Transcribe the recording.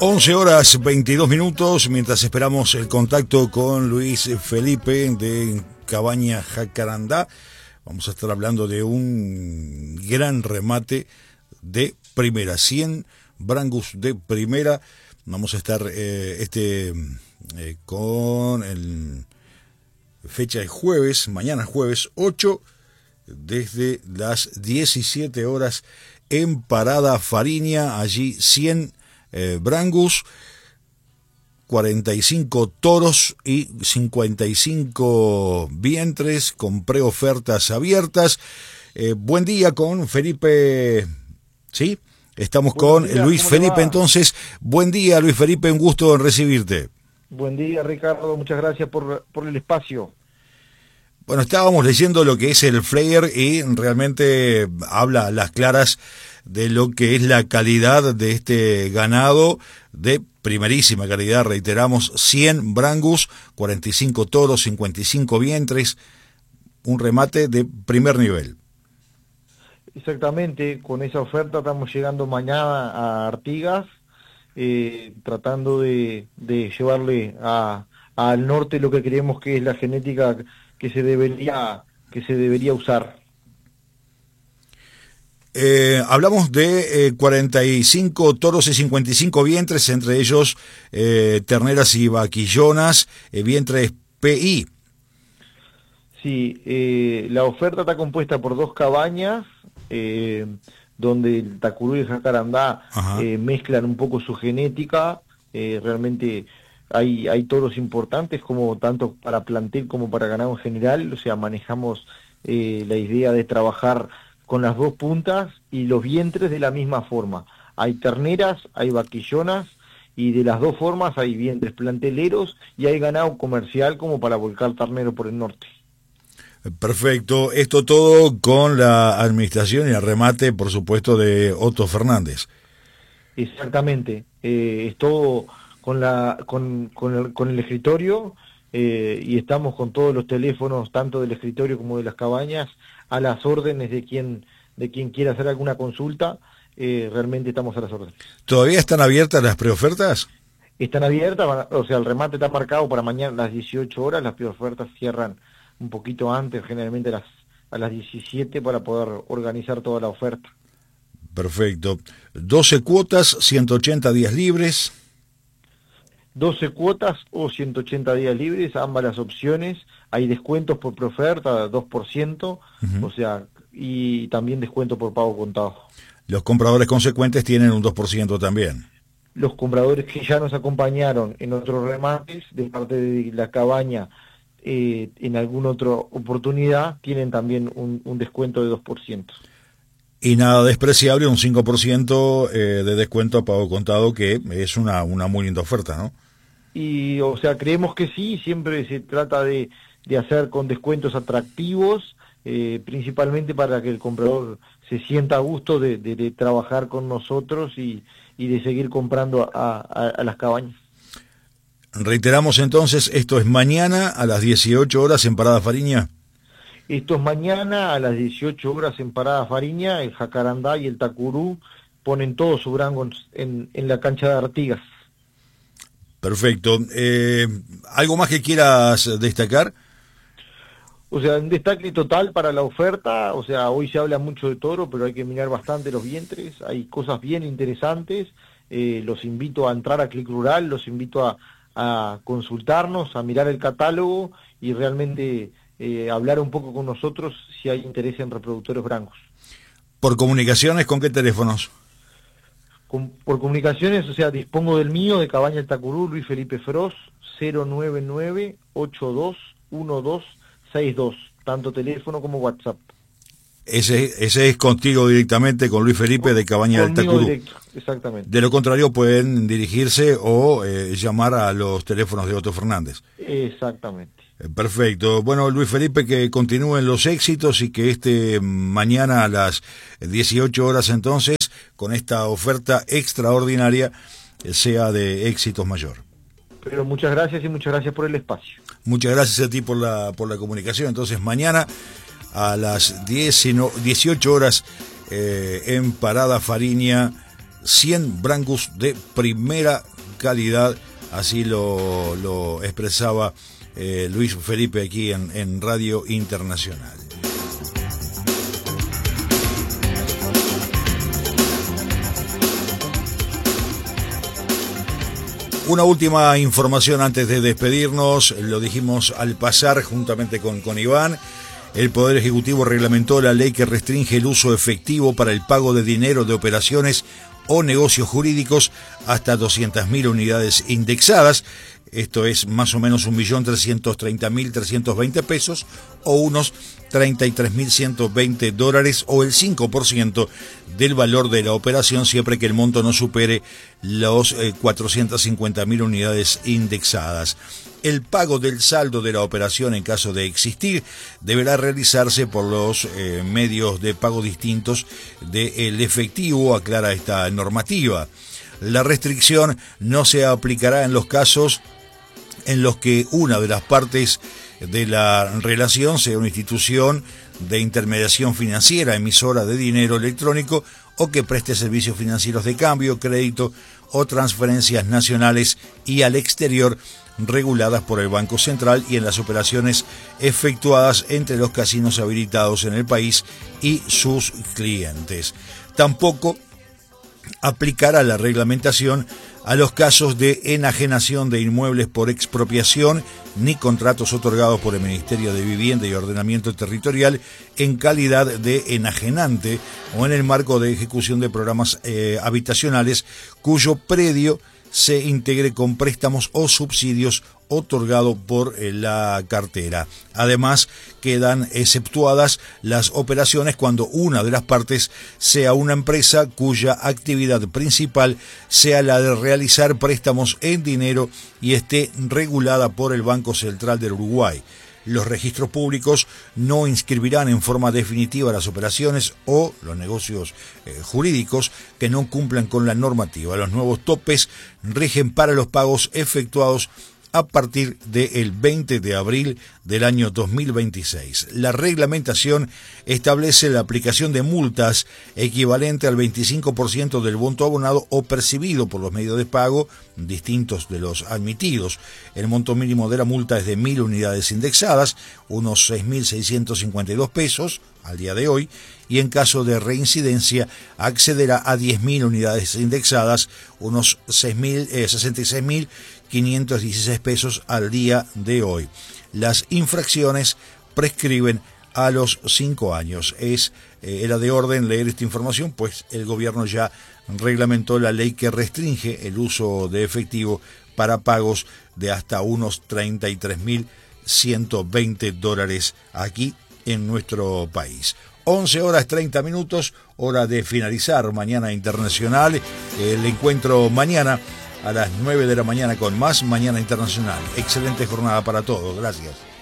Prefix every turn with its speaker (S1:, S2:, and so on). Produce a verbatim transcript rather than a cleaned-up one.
S1: once horas veintidós minutos, mientras esperamos el contacto con Luis Felipe de Cabaña Jacarandá. Vamos a estar hablando de un gran remate de primera, cien Brangus de primera. Vamos a estar eh, este eh, con el fecha de jueves, mañana jueves ocho, desde las diecisiete horas en Parada Fariña, allí cien eh, Brangus, cuarenta y cinco toros y cincuenta y cinco vientres con preofertas abiertas. Eh, buen día con Felipe, ¿sí? Estamos con
S2: Buenos días,
S1: Luis Felipe, entonces, buen día Luis Felipe, un gusto en recibirte.
S2: Buen día Ricardo, muchas gracias por, por el espacio.
S1: Bueno, estábamos leyendo lo que es el flyer y realmente habla a las claras de lo que es la calidad de este ganado, de primerísima calidad, reiteramos, cien Brangus, cuarenta y cinco toros, cincuenta y cinco vientres, un remate de primer nivel.
S2: Exactamente, con esa oferta estamos llegando mañana a Artigas, eh, tratando de, de llevarle a, al norte lo que creemos que es la genética que se debería, que se debería usar.
S1: Eh, hablamos de eh, cuarenta y cinco toros y cincuenta y cinco vientres, entre ellos eh, terneras y vaquillonas, eh, vientres P I.
S2: Sí, eh, la oferta está compuesta por dos cabañas, eh, donde el Tacurú y el Jacarandá eh, mezclan un poco su genética. Eh, realmente hay, hay toros importantes, como tanto para plantel como para ganado en general. O sea, manejamos eh, la idea de trabajar con las dos puntas y los vientres de la misma forma. Hay terneras, hay vaquillonas, y de las dos formas hay vientres planteleros y hay ganado comercial como para volcar ternero por el norte.
S1: Perfecto, esto todo con la administración y el remate, por supuesto, de Otto Fernández.
S2: Exactamente, eh, es todo con, la, con, con, el, con el escritorio, eh, y estamos con todos los teléfonos, tanto del escritorio como de las cabañas, a las órdenes de quien, de quien quiera hacer alguna consulta. Eh, realmente estamos a las órdenes.
S1: ¿Todavía están abiertas las preofertas?
S2: Están abiertas, van, o sea, el remate está marcado para mañana a las dieciocho horas, las preofertas cierran un poquito antes, generalmente a las, a las diecisiete, para poder organizar toda la oferta.
S1: Perfecto. doce cuotas, ciento ochenta días libres.
S2: doce cuotas o ciento ochenta días libres, ambas las opciones. Hay descuentos por preoferta, dos por ciento, uh-huh. O sea, y también descuento por pago contado.
S1: Los compradores consecuentes tienen un dos por ciento también.
S2: Los compradores que ya nos acompañaron en otros remates, de parte de la cabaña, eh, en alguna otra oportunidad, tienen también un, un descuento de dos por ciento.
S1: Y nada despreciable, un cinco por ciento eh, de descuento a pago contado, que es una, una muy linda oferta, ¿no?
S2: Y, o sea, creemos que sí, siempre se trata de, de hacer con descuentos atractivos, eh, principalmente para que el comprador se sienta a gusto de, de, de trabajar con nosotros y, y de seguir comprando a, a, a las cabañas.
S1: Reiteramos entonces, esto es mañana a las dieciocho horas en Parada Fariña.
S2: Esto es mañana a las dieciocho horas en Parada Fariña. El Jacarandá y el Tacurú ponen todo su brango en, en la cancha de Artigas.
S1: Perfecto. Eh, ¿Algo más que quieras destacar?
S2: O sea, un destaque total para la oferta. O sea, hoy se habla mucho de toro, pero hay que mirar bastante los vientres. Hay cosas bien interesantes. Eh, los invito a entrar a Click Rural, los invito a, a consultarnos, a mirar el catálogo y realmente eh, hablar un poco con nosotros si hay interés en reproductores Brangus.
S1: ¿Por comunicaciones con qué teléfonos?
S2: Con, por comunicaciones, o sea, dispongo del mío, de Cabaña El Tacurú, Luis Felipe Feroz, cero nueve nueve ocho dos uno dos seis dos, tanto teléfono como WhatsApp.
S1: Ese, ese es contigo directamente, con Luis Felipe de Cabaña del Tacurú.
S2: Directo, exactamente.
S1: De lo contrario pueden dirigirse o eh, llamar a los teléfonos de Otto Fernández.
S2: Exactamente.
S1: Eh, perfecto. Bueno, Luis Felipe, que continúen los éxitos y que este mañana a las dieciocho horas entonces, con esta oferta extraordinaria, eh, sea de éxitos mayor.
S2: Pero muchas gracias y muchas gracias por el espacio.
S1: Muchas gracias a ti por la, por la comunicación. Entonces mañana a las dieciocho horas eh, en Parada Fariña, cien Brangus de primera calidad, así lo, lo expresaba eh, Luis Felipe aquí en, en Radio Internacional. Una última información antes de despedirnos, lo dijimos al pasar juntamente con, con Iván. El Poder Ejecutivo reglamentó la ley que restringe el uso efectivo para el pago de dinero de operaciones o negocios jurídicos hasta doscientas mil unidades indexadas. Esto es más o menos un millón trescientos treinta mil trescientos veinte pesos o unos treinta y tres mil ciento veinte dólares o el cinco por ciento del valor de la operación siempre que el monto no supere los eh, cuatrocientas cincuenta mil unidades indexadas. El pago del saldo de la operación, en caso de existir, deberá realizarse por los eh, medios de pago distintos del efectivo, aclara esta normativa. La restricción no se aplicará en los casos en los que una de las partes de la relación sea una institución de intermediación financiera, emisora de dinero electrónico o que preste servicios financieros de cambio, crédito o transferencias nacionales y al exterior reguladas por el Banco Central y en las operaciones efectuadas entre los casinos habilitados en el país y sus clientes. Tampoco aplicará la reglamentación a los casos de enajenación de inmuebles por expropiación ni contratos otorgados por el Ministerio de Vivienda y Ordenamiento Territorial en calidad de enajenante o en el marco de ejecución de programas eh, habitacionales cuyo predio se integre con préstamos o subsidios otorgados por la cartera. Además, quedan exceptuadas las operaciones cuando una de las partes sea una empresa cuya actividad principal sea la de realizar préstamos en dinero y esté regulada por el Banco Central del Uruguay. Los registros públicos no inscribirán en forma definitiva las operaciones o los negocios eh, jurídicos que no cumplan con la normativa. Los nuevos topes rigen para los pagos efectuados a partir del veinte de abril del año dos mil veintiséis. La reglamentación establece la aplicación de multas equivalente al veinticinco por ciento del monto abonado o percibido por los medios de pago distintos de los admitidos. El monto mínimo de la multa es de mil unidades indexadas, unos seis mil seiscientos cincuenta y dos pesos al día de hoy, y en caso de reincidencia accederá a diez mil unidades indexadas, unos sesenta y seis mil quinientos dieciséis pesos al día de hoy. Las infracciones prescriben a los cinco años. Es, eh, era de orden leer esta información, pues el gobierno ya reglamentó la ley que restringe el uso de efectivo para pagos de hasta unos treinta y tres mil ciento veinte dólares aquí en nuestro país. once horas treinta minutos, hora de finalizar Mañana Internacional. El encuentro mañana a las nueve de la mañana con más Mañana Internacional. Excelente jornada para todos. Gracias.